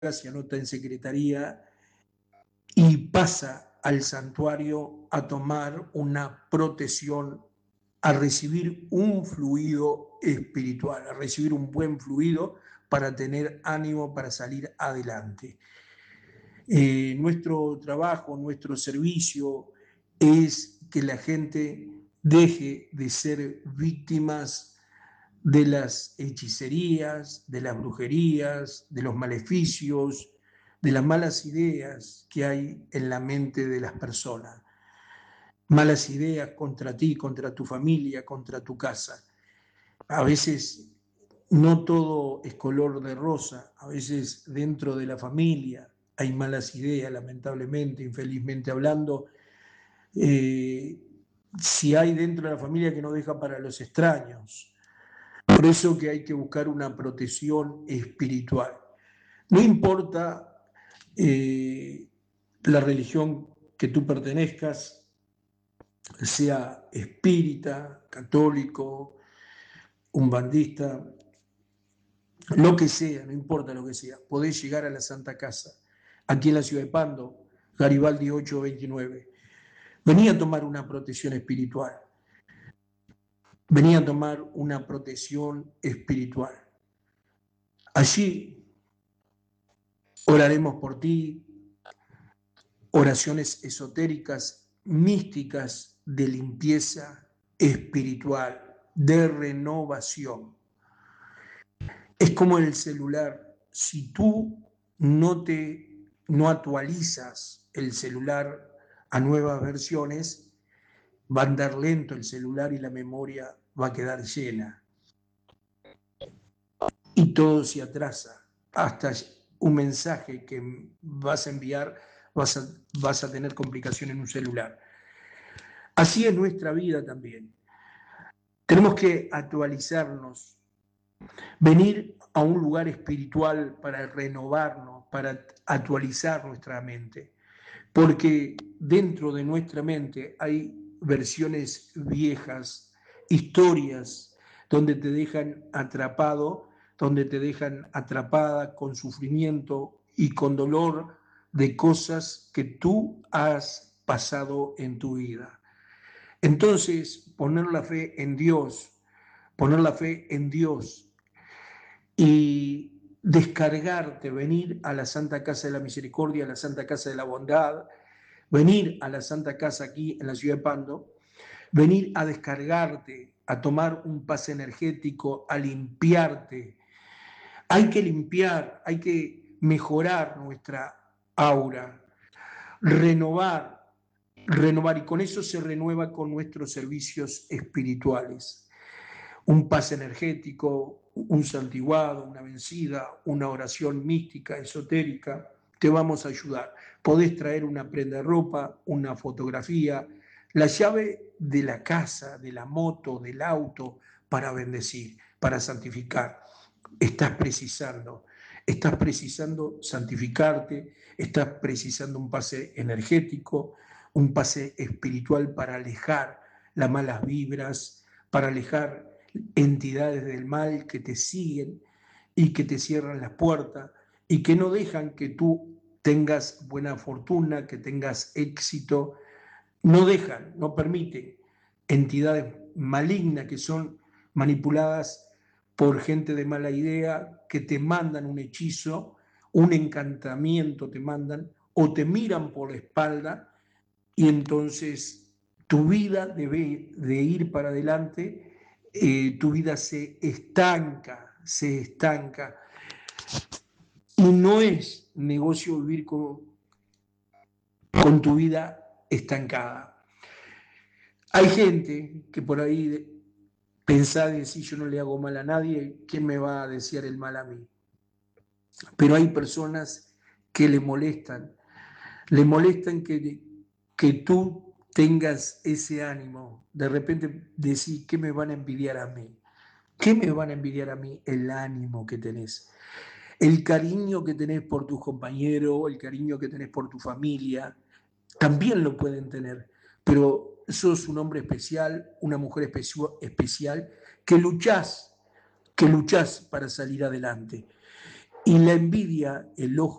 se anota en secretaría y pasa al santuario a tomar una protección, a recibir un fluido espiritual, a recibir un buen fluido para tener ánimo para salir adelante. Nuestro trabajo, nuestro servicio es que la gente deje de ser víctimas de las hechicerías, de las brujerías, de los maleficios, de las malas ideas que hay en la mente de las personas. Malas ideas contra ti, contra tu familia, contra tu casa. A veces no todo es color de rosa, a veces dentro de la familia hay malas ideas, lamentablemente, infelizmente hablando. Si hay dentro de la familia que no deja para los extraños. Por eso que hay que buscar una protección espiritual. No importa la religión que tú pertenezcas, sea espírita, católico, umbandista, lo que sea, no importa lo que sea, podés llegar a la Santa Casa, aquí en la ciudad de Pando, Garibaldi 829. Vení a tomar una protección espiritual. Vení a tomar una protección espiritual. Allí oraremos por ti, oraciones esotéricas, místicas, de limpieza espiritual, de renovación. Es como el celular. Si tú no actualizas el celular a nuevas versiones, va a andar lento el celular y la memoria va a quedar llena. Y todo se atrasa. Hasta un mensaje que vas a enviar, vas a tener complicación en un celular. Así es nuestra vida también. Tenemos que actualizarnos, venir a un lugar espiritual para renovarnos, para actualizar nuestra mente, porque dentro de nuestra mente hay versiones viejas, historias donde te dejan atrapado, donde te dejan atrapada con sufrimiento y con dolor de cosas que tú has pasado en tu vida. Entonces, poner la fe en Dios, poner la fe en Dios y descargarte, venir a la Santa Casa de la Misericordia, a la Santa Casa de la Bondad, venir a la Santa Casa aquí en la ciudad de Pando, venir a descargarte, a tomar un pase energético, a limpiarte. Hay que limpiar, hay que mejorar nuestra aura, renovar, renovar, y con eso se renueva con nuestros servicios espirituales. Un pase energético, un santiguado, una vencida, una oración mística, esotérica, te vamos a ayudar. Podés traer una prenda de ropa, una fotografía, la llave de la casa, de la moto, del auto, para bendecir, para santificar. Estás precisando santificarte, estás precisando un pase energético, un pase espiritual para alejar las malas vibras, para alejar entidades del mal que te siguen y que te cierran las puertas y que no dejan que tú tengas buena fortuna, que tengas éxito, no dejan, no permiten entidades malignas que son manipuladas por gente de mala idea, que te mandan un hechizo, un encantamiento te mandan, o te miran por la espalda, y entonces tu vida debe de ir para adelante, tu vida se estanca, se estanca. Y no es negocio vivir con tu vida estancada. Hay gente que por ahí pensá de si yo no le hago mal a nadie, ¿quién me va a desear el mal a mí? Pero hay personas que le molestan que tú tengas ese ánimo. De repente decís, ¿qué me van a envidiar a mí? ¿Qué me van a envidiar a mí? El ánimo que tenés, el cariño que tenés por tus compañeros, el cariño que tenés por tu familia, también lo pueden tener, pero sos un hombre especial, una mujer especial, que luchás para salir adelante. Y la envidia, el ojo